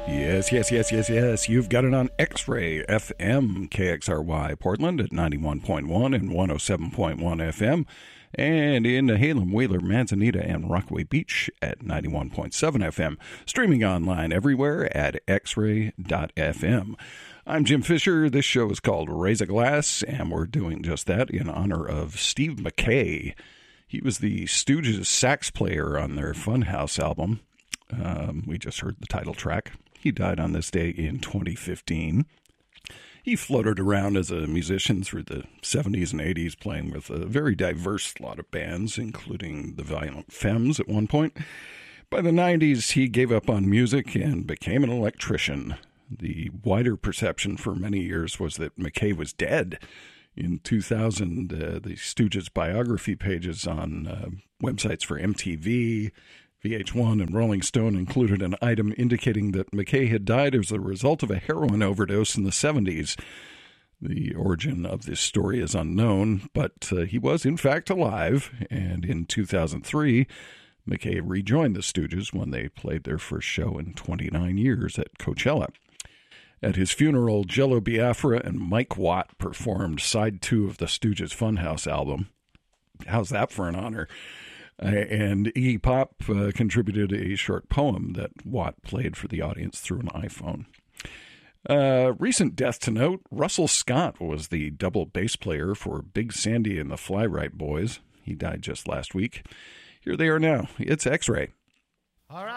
Yes, yes, yes, yes, yes. You've got it on X-Ray FM, KXRY Portland at 91.1 and 107.1 FM, and in Halem, Wheeler, Manzanita, and Rockaway Beach at 91.7 FM. Streaming online everywhere at xray.fm. I'm Jim Fisher. This show is called Raise a Glass, and we're doing just that in honor of Steve Mackay. He was the Stooges sax player on their Funhouse album. We just heard the title track. He died on this day in 2015. He floated around as a musician through the 70s and 80s, playing with a very diverse lot of bands, including the Violent Femmes at one point. By the 90s, he gave up on music and became an electrician. The wider perception for many years was that Mackay was dead. In 2000, the Stooges biography pages on websites for MTV, VH1, and Rolling Stone included an item indicating that Mackay had died as a result of a heroin overdose in the 70s. The origin of this story is unknown, but he was in fact alive, and in 2003, Mackay rejoined the Stooges when they played their first show in 29 years at Coachella. At his funeral, Jello Biafra and Mike Watt performed side 2 of the Stooges Funhouse album. How's that for an honor? And Iggy Pop contributed a short poem that Watt played for the audience through an iPhone. Recent death to note, Russell Scott was the double bass player for Big Sandy and the Fly Right Boys. He died just last week. Here they are now. It's X-Ray.